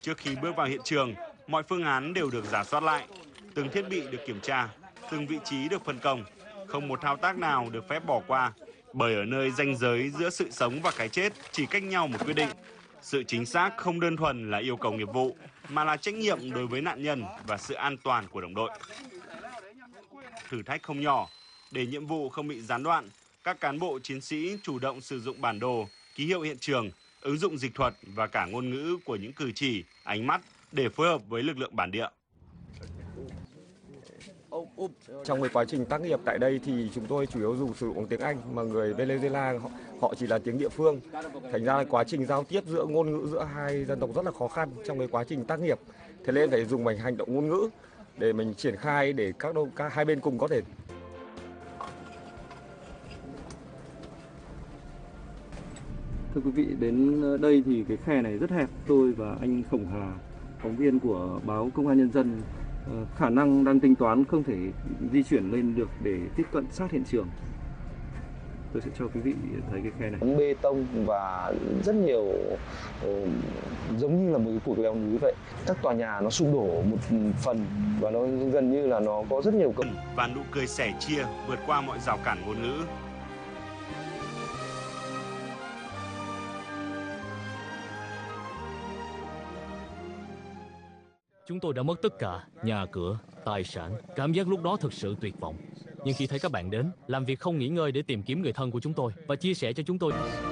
Trước khi bước vào hiện trường, mọi phương án đều được rà soát lại, từng thiết bị được kiểm tra, từng vị trí được phân công, không một thao tác nào được phép bỏ qua, bởi ở nơi ranh giới giữa sự sống và cái chết chỉ cách nhau một quyết định. Sự chính xác không đơn thuần là yêu cầu nghiệp vụ, mà là trách nhiệm đối với nạn nhân và sự an toàn của đồng đội. Thử thách không nhỏ, để nhiệm vụ không bị gián đoạn, các cán bộ chiến sĩ chủ động sử dụng bản đồ, ký hiệu hiện trường, ứng dụng dịch thuật và cả ngôn ngữ của những cử chỉ, ánh mắt để phối hợp với lực lượng bản địa. Trong cái quá trình tác nghiệp tại đây thì chúng tôi chủ yếu sử dụng tiếng Anh, mà người Venezuela họ chỉ là tiếng địa phương. Thành ra là quá trình giao tiếp giữa ngôn ngữ giữa hai dân tộc rất là khó khăn trong cái quá trình tác nghiệp. Thế nên phải dùng bằng hành động ngôn ngữ để mình triển khai để các hai bên cùng có thể. Thưa quý vị, đến đây thì cái khe này rất hẹp. Tôi và anh Khổng Hà, phóng viên của báo Công an Nhân dân, khả năng đang tính toán không thể di chuyển lên được để tiếp cận sát hiện trường. Tôi sẽ cho quý vị thấy cái khe này. Bê tông và rất nhiều, giống như là một cái cuộc leo núi vậy. Các tòa nhà nó sụp đổ một phần và nó gần như là nó có rất nhiều công. Và nụ cười sẻ chia vượt qua mọi rào cản ngôn ngữ. Chúng tôi đã mất tất cả, nhà cửa, tài sản. Cảm giác lúc đó thực sự tuyệt vọng. Nhưng khi thấy các bạn đến, làm việc không nghỉ ngơi để tìm kiếm người thân của chúng tôi và chia sẻ cho chúng tôi.